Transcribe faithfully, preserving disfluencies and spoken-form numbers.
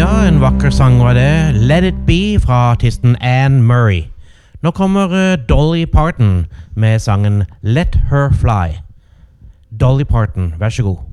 Ja, en vakker sang var det. Let It Be fra artisten Anne Murray. Nå kommer uh, Dolly Parton med sangen Let Her Fly. Dolly Parton, vær så god.